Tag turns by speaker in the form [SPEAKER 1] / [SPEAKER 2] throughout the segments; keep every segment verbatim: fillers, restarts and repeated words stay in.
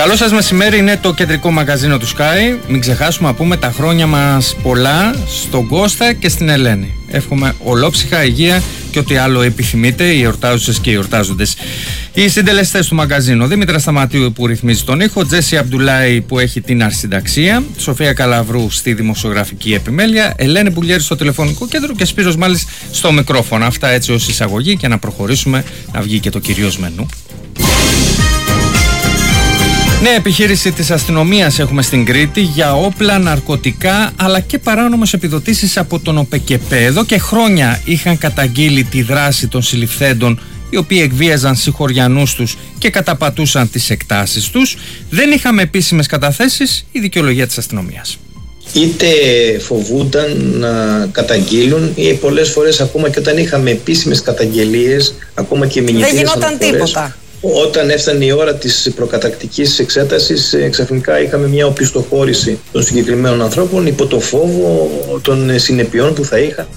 [SPEAKER 1] Καλό σας μεσημέρι, είναι το κεντρικό μαγαζίνο του Sky. Μην ξεχάσουμε να πούμε τα χρόνια μας πολλά στον Κώστα και στην Ελένη. Εύχομαι ολόψυχα υγεία και ό,τι άλλο επιθυμείτε, οι εορτάζουσες και οι εορτάζοντες. Οι συντελεστές του μαγαζίνου: Δήμητρα Σταματίου που ρυθμίζει τον ήχο, Τζέσι Αμπντουλάη που έχει την αρχισυνταξία, Σοφία Καλαβρού στη δημοσιογραφική επιμέλεια, Ελένη Πουλιέρη στο τηλεφωνικό κέντρο και Σπύρος Μάλης στο μικρόφωνο. Αυτά έτσι ως εισαγωγή και να προχωρήσουμε να βγει και το κυρίως μενού. Νέα επιχείρηση της αστυνομίας έχουμε στην Κρήτη για όπλα, ναρκωτικά αλλά και παράνομες επιδοτήσεις από τον ΟΠΕΚΕΠΕ. Εδώ και χρόνια είχαν καταγγείλει τη δράση των συλληφθέντων, οι οποίοι εκβίαζαν συγχωριανούς τους και καταπατούσαν τις εκτάσεις τους. Δεν είχαμε επίσημες καταθέσεις, η δικαιολογία της αστυνομίας.
[SPEAKER 2] Είτε φοβούνταν να καταγγείλουν ή πολλές φορές ακόμα και όταν είχαμε επίσημες καταγγελίες, ακόμα και μηνυτήρες
[SPEAKER 3] δεν γινόταν
[SPEAKER 2] αναφορές,
[SPEAKER 3] τίποτα.
[SPEAKER 2] Όταν έφτανε η ώρα της προκατακτικής εξέτασης, ξαφνικά είχαμε μια οπισθοχώρηση των συγκεκριμένων ανθρώπων υπό το φόβο των συνεπειών που θα είχαν.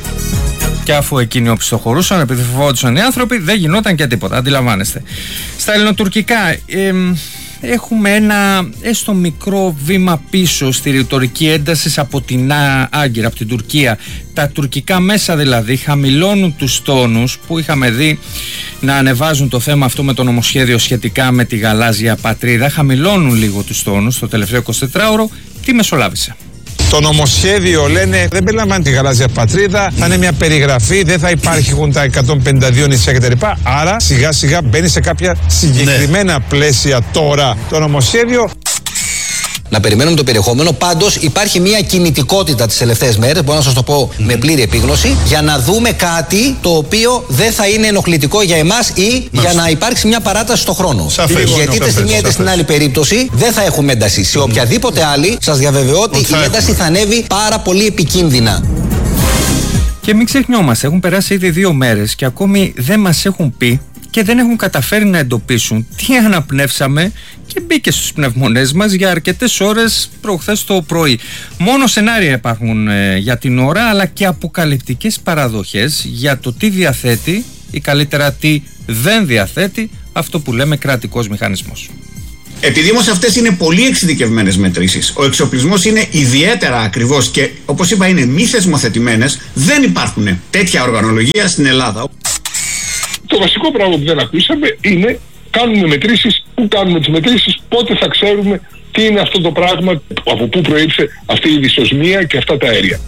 [SPEAKER 1] Και αφού εκείνοι οπισθοχωρούσαν, επειδή φοβόντουσαν οι άνθρωποι, δεν γινόταν και τίποτα. Αντιλαμβάνεστε. Στα ελληνοτουρκικά, ε, έχουμε ένα έστω μικρό βήμα πίσω στη ρητορική ένταση από την Άγκυρα, από την Τουρκία. Τα τουρκικά μέσα δηλαδή χαμηλώνουν τους τόνους που είχαμε δει να ανεβάζουν το θέμα αυτό με το νομοσχέδιο σχετικά με τη γαλάζια πατρίδα. Χαμηλώνουν λίγο τους τόνους το τελευταίο εικοσιτετράωρο. Τι μεσολάβησε?
[SPEAKER 4] Το νομοσχέδιο, λένε, δεν περιλαμβάνει τη γαλάζια πατρίδα, θα είναι μια περιγραφή, δεν θα υπάρχουν τα εκατόν πενήντα δύο νησιά κτλ. Άρα σιγά σιγά μπαίνει σε κάποια συγκεκριμένα ναι. πλαίσια τώρα το νομοσχέδιο.
[SPEAKER 5] Να περιμένουμε το περιεχόμενο. Πάντως υπάρχει μια κινητικότητα τις τελευταίες μέρες, μπορώ να σας το πω mm. με πλήρη επίγνωση, για να δούμε κάτι το οποίο δεν θα είναι ενοχλητικό για εμάς ή Μάλιστα. για να υπάρξει μια παράταση στο χρόνο. Σαφές. Γιατί είτε στη μία είτε στην άλλη περίπτωση δεν θα έχουμε ένταση. Σε οποιαδήποτε άλλη, σας διαβεβαιώ ότι η ένταση θα ανέβει πάρα πολύ επικίνδυνα.
[SPEAKER 1] Και μην ξεχνιόμαστε, έχουν περάσει ήδη δύο μέρες και ακόμη δεν μας έχουν πει και δεν έχουν καταφέρει να εντοπίσουν τι αναπνεύσαμε και μπήκε στους πνευμονές μας για αρκετές ώρες προχθές το πρωί. Μόνο σενάρια υπάρχουν ε, για την ώρα, αλλά και αποκαλυπτικές παραδοχές για το τι διαθέτει ή καλύτερα τι δεν διαθέτει αυτό που λέμε κρατικός μηχανισμός.
[SPEAKER 6] Επειδή όμως αυτές είναι πολύ εξειδικευμένες μετρήσεις, ο εξοπλισμός είναι ιδιαίτερα ακριβώς και όπως είπα είναι μη θεσμοθετημένες, δεν υπάρχουν τέτοια οργανολογία στην Ελλάδα.
[SPEAKER 7] Το βασικό πράγμα που δεν ακούσαμε είναι κάνουμε μετρήσεις, πού κάνουμε τις μετρήσεις, πότε θα ξέρουμε τι είναι αυτό το πράγμα, από πού προήλθε αυτή η δυσοσμία και αυτά τα αέρια.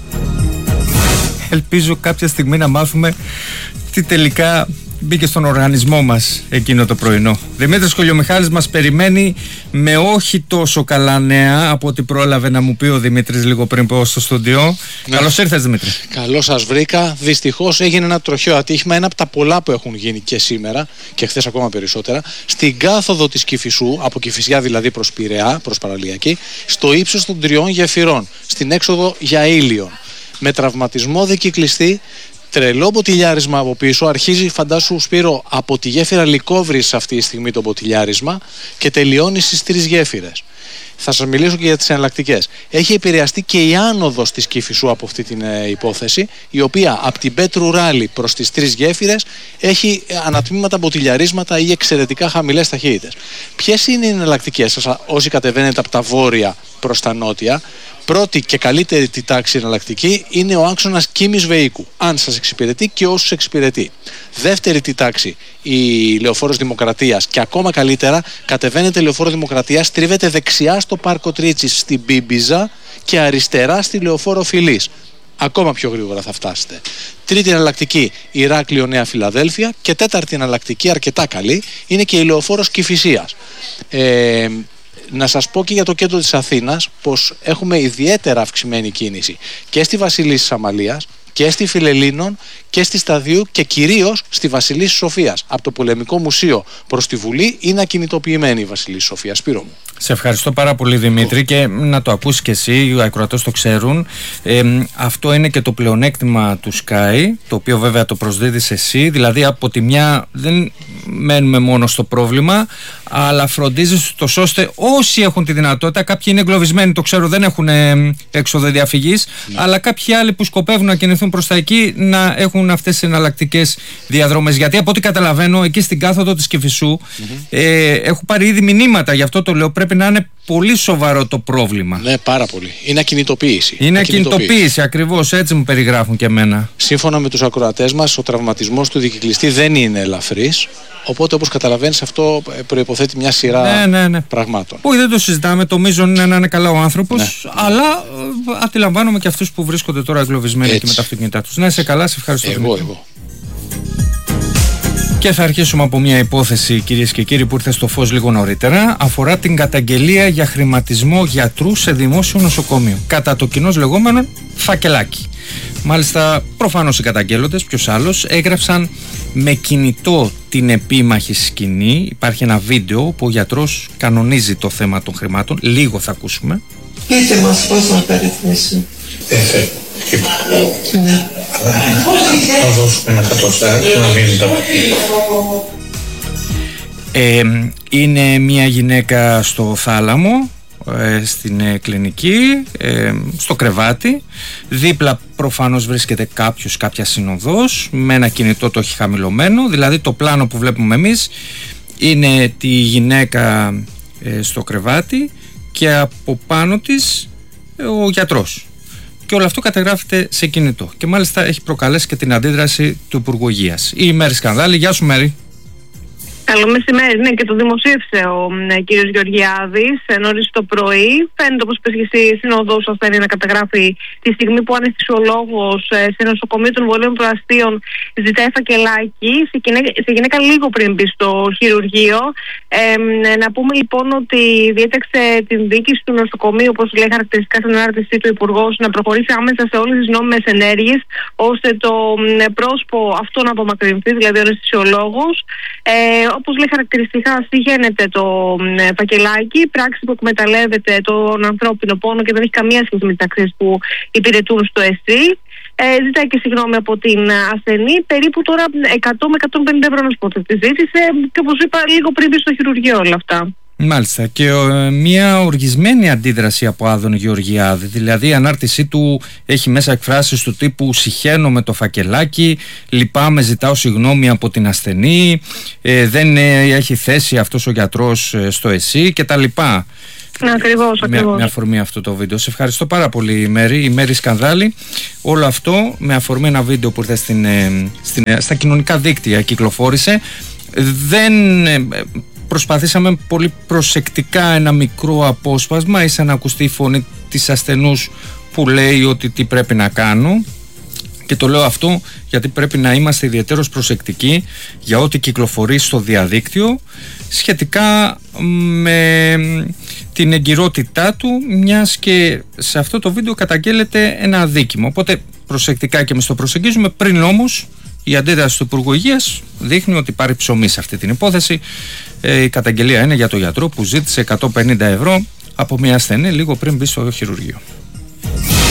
[SPEAKER 1] Ελπίζω κάποια στιγμή να μάθουμε τι τελικά μπήκε στον οργανισμό μας εκείνο το πρωινό. Δημήτρης Κολιομιχάλης μας περιμένει με όχι τόσο καλά νέα από ό,τι πρόλαβε να μου πει ο Δημήτρης λίγο πριν πω στο στούντιο. Ναι. Καλώς ήρθες, Δημήτρη.
[SPEAKER 8] Καλώς σας βρήκα. Δυστυχώς έγινε ένα τροχαίο ατύχημα, ένα από τα πολλά που έχουν γίνει και σήμερα και χθες ακόμα περισσότερα, στην κάθοδο της Κηφισού, από Κηφισιά δηλαδή προς Πειραιά, προς Παραλιακή, στο ύψος των τριών γεφυρών, στην έξοδο για Ήλιον. Με τραυματισμό δικυκλιστή. Τρελό μποτιλιάρισμα από πίσω, αρχίζει φαντάσου Σπύρο από τη γέφυρα Λυκόβρης αυτή τη στιγμή το μποτιλιάρισμα και τελειώνει στις τρεις γέφυρες. Θα σας μιλήσω και για τις εναλλακτικές. Έχει επηρεαστεί και η άνοδος της Κηφισού από αυτή την ε, υπόθεση, η οποία από την Πέτρου Ράλη προς τις τρεις γέφυρες έχει ανατμήματα, μποτιλιαρίσματα ή εξαιρετικά χαμηλές ταχύτητες. Ποιες είναι οι εναλλακτικές σας όσοι κατεβαίνετε από τα βόρεια προς τα νότια? Πρώτη και καλύτερη τη τάξη εναλλακτική είναι ο άξονας Κίμης Βεϊκού, αν σας εξυπηρετεί και όσους εξυπηρετεί. Δεύτερη τη τάξη η Λεωφόρος Δημοκρατίας και ακόμα καλύτερα κατεβαίνετε Λεωφόρο Δημοκρατίας, στρίβετε δεξιά στο Πάρκο Τρίτσης στην Μπίμπιζα και αριστερά στη Λεωφόρο Φιλής. Ακόμα πιο γρήγορα θα φτάσετε. Τρίτη εναλλακτική, Ηράκλειο Νέα Φιλαδέλφια. Και τέταρτη εναλλακτική, αρκετά καλή, είναι και η Λεωφόρος Κηφισίας. Ε, Να σας πω και για το κέντρο της Αθήνας πως έχουμε ιδιαίτερα αυξημένη κίνηση και στη Βασιλίσσης Αμαλίας και στη Φιλελλήνων και στη Σταδίου και κυρίως στη Βασιλίσσης Σοφίας. Από το Πολεμικό Μουσείο προς τη Βουλή είναι ακινητοποιημένη η Βασιλίσσης Σοφία. Σπύρο μου.
[SPEAKER 1] Σε ευχαριστώ πάρα πολύ, Δημήτρη, και να το ακούσεις και εσύ, οι ακροατές το ξέρουν. Ε, αυτό είναι και το πλεονέκτημα του Sky, το οποίο βέβαια το προσδίδεις εσύ. Δηλαδή από τη μια δεν μένουμε μόνο στο πρόβλημα, αλλά φροντίζεις τόσο ώστε όσοι έχουν τη δυνατότητα, κάποιοι είναι εγκλωβισμένοι, το ξέρω, δεν έχουν έξοδο διαφυγής, ναι. αλλά κάποιοι άλλοι που σκοπεύουν να κινηθούν έρθουν προς τα εκεί να έχουν αυτές τις εναλλακτικές διαδρομές. Γιατί από ό,τι καταλαβαίνω, εκεί στην κάθοδο της Κηφισού mm-hmm. ε, έχω πάρει ήδη μηνύματα, γι' αυτό το λέω. Πρέπει να είναι πολύ σοβαρό το πρόβλημα.
[SPEAKER 8] Ναι, πάρα πολύ. Είναι ακινητοποίηση.
[SPEAKER 1] Είναι ακινητοποίηση, ακριβώς, έτσι μου περιγράφουν και εμένα.
[SPEAKER 8] Σύμφωνα με τους ακροατές μας, ο τραυματισμός του δικυκλιστή δεν είναι ελαφρύς. Οπότε, όπως καταλαβαίνεις, αυτό προϋποθέτει μια σειρά
[SPEAKER 1] ναι, ναι, ναι.
[SPEAKER 8] πραγμάτων.
[SPEAKER 1] Όχι, δεν το συζητάμε. Το μείζον είναι να είναι καλά ο άνθρωπος, ναι. αλλά ε, αντιλαμβάνομαι και αυτούς που βρίσκονται τώρα εγκλωβισμένοι εκεί με τα αυτοκίνητά τους. Ναι, σε καλά, σε ευχαριστώ.
[SPEAKER 8] Εγώ, εγώ.
[SPEAKER 1] Και θα αρχίσουμε από μια υπόθεση, κυρίες και κύριοι, που ήρθε στο φως λίγο νωρίτερα. Αφορά την καταγγελία για χρηματισμό γιατρού σε δημόσιο νοσοκομείο, κατά το κοινώς λεγόμενο φακελάκι. Μάλιστα, προφανώς οι καταγγέλλοντες, ποιος άλλος, έγραψαν με κινητό την επίμαχη σκηνή. Υπάρχει ένα βίντεο που ο γιατρός κανονίζει το θέμα των χρημάτων. Λίγο θα ακούσουμε.
[SPEAKER 3] Πείτε μας πώς να περιθμίσουμε. Θα δώσουμε ένα κατοστά και να μείνει τα
[SPEAKER 1] ε, Είναι μια γυναίκα στο θάλαμο, ε, στην ε, κλινική, ε, στο κρεβάτι. Δίπλα προφανώς βρίσκεται κάποιος, κάποια συνοδός, με ένα κινητό το έχει χαμηλωμένο. Δηλαδή το πλάνο που βλέπουμε εμείς είναι τη γυναίκα ε, στο κρεβάτη και από πάνω της ε, ο γιατρός. Και όλο αυτό καταγράφεται σε κινητό. Και μάλιστα έχει προκαλέσει και την αντίδραση του Υπουργού Υγείας. Η Μέρη Σκανδάλη. Γεια σου, Μέρη.
[SPEAKER 9] Καλό μεσημέρι. Ναι, και το δημοσίευσε ο ε, κύριος Γεωργιάδης νωρίς το πρωί. Φαίνεται, όπως είπες και εσύ, συνοδός ασθενή να καταγράφει τη στιγμή που αναισθησιολόγος ε, σε νοσοκομείο των Βορείων Προαστίων ζητάει φακελάκι σε γυναίκα, σε γυναίκα λίγο πριν μπει στο χειρουργείο. Ε, ε, να πούμε λοιπόν ότι διέταξε την διοίκηση του νοσοκομείου, όπως λέει χαρακτηριστικά στην ανάρτησή του Υπουργός, να προχωρήσει άμεσα σε όλες τις νόμιμες ενέργειες, ώστε το ε, πρόσωπο αυτό να απομακρυνθεί, δηλαδή ο αναισθησιολόγος. Ε, Όπως λέει χαρακτηριστικά, συγχαίνεται το ε, φακελάκι, πράξη που εκμεταλλεύεται τον ανθρώπινο πόνο και δεν έχει καμία σχέση με τις αξίες που υπηρετούν στο ΕΣΥ. Ε, ζητάει και συγγνώμη από την ασθενή, περίπου τώρα εκατό με εκατόν πενήντα ευρώ να σου πω τη ζήτησε, και όπως είπα, λίγο πριν μπει στο χειρουργείο όλα αυτά.
[SPEAKER 1] Μάλιστα, και ε, μια οργισμένη αντίδραση από Άδων Γεωργιάδη. Δηλαδή η ανάρτησή του έχει μέσα εκφράσεις του τύπου «Συχαίνω με το φακελάκι», «Λυπάμαι, ζητάω συγγνώμη από την ασθενή», ε, «Δεν ε, έχει θέση αυτός ο γιατρός ε, στο ΕΣΥ» κτλ.
[SPEAKER 9] Ακριβώς, ακριβώς.
[SPEAKER 1] Με, με αφορμή αυτό το βίντεο. Σε ευχαριστώ πάρα πολύ, η Μέρη, η Μέρη Σκανδάλη. Όλο αυτό με αφορμή ένα βίντεο που ήρθε στην, ε, στην, ε, στα κοινωνικά δίκτυα, κυκλοφόρησε. Δεν... Ε, Προσπαθήσαμε πολύ προσεκτικά ένα μικρό απόσπασμα, ίσα να ακουστεί η φωνή της ασθενούς που λέει ότι τι πρέπει να κάνω. Και το λέω αυτό γιατί πρέπει να είμαστε ιδιαίτερως προσεκτικοί για ό,τι κυκλοφορεί στο διαδίκτυο σχετικά με την εγκυρότητά του, μιας και σε αυτό το βίντεο καταγγέλλεται ένα αδίκημα. Οπότε προσεκτικά και εμείς το προσεγγίζουμε. Πριν όμως, η αντίδραση του Υπουργού Υγείας δείχνει ότι πάρει ψωμί σε αυτή την υπόθεση. Ε, η καταγγελία είναι για το γιατρό που ζήτησε εκατόν πενήντα ευρώ από μια ασθενή λίγο πριν μπει στο χειρουργείο.